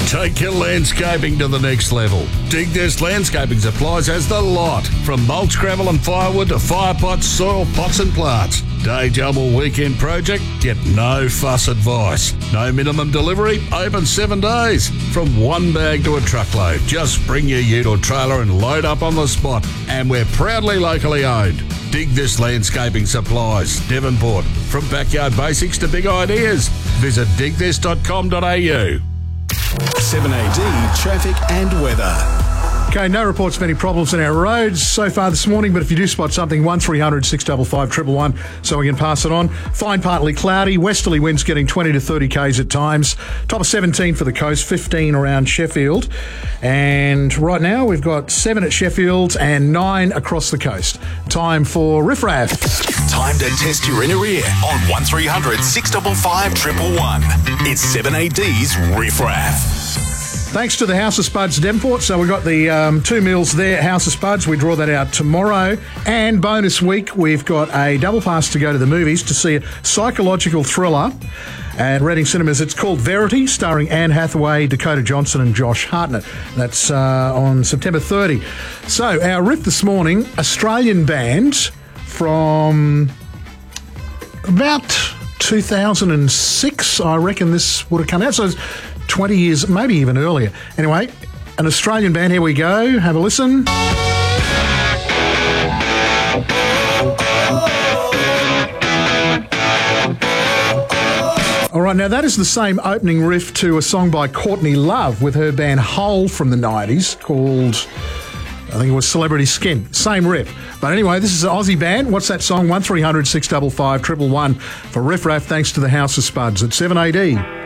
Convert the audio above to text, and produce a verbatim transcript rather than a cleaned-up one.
Take your landscaping to the next level. Dig This Landscaping Supplies has the lot. From mulch, gravel and firewood to fire pots, soil pots and plants. Day job or weekend project? Get no fuss advice. No minimum delivery, open seven days. From one bag to a truckload, just bring your ute or trailer and load up on the spot. And we're proudly locally owned. Dig This Landscaping Supplies, Devonport. From backyard basics to big ideas. Visit dig this dot com dot a u. seven A D traffic and weather. Okay, no reports of any problems in our roads so far this morning, but if you do spot something, one three hundred six five five one one one so we can pass it on. Fine, partly cloudy, westerly winds getting twenty to thirty k's at times. Top of seventeen for the coast, fifteen around Sheffield. And right now we've got seven at Sheffield and nine across the coast. Time for Riff Raff. Time to test your inner ear on one three hundred six five five one one one. It's seven A D's Riff Raff. Thanks to the House of Spuds Devonport. So we've got the um, two meals there, House of Spuds. We draw that out tomorrow. And bonus week, we've got a double pass to go to the movies to see a psychological thriller at Reading Cinemas. It's called Verity, starring Anne Hathaway, Dakota Johnson and Josh Hartnett. That's uh, on September thirtieth. So our riff this morning, Australian band from about two thousand six, I reckon this would have come out. So it's twenty years, maybe even earlier. Anyway, an Australian band, here we go. Have a listen. All right, now that is the same opening riff to a song by Courtney Love with her band Hole from the nineties called, I think it was Celebrity Skin. Same riff. But anyway, this is an Aussie band. What's that song? one three hundred six five five one one one for Riff Raff, thanks to the House of Spuds at seven A D.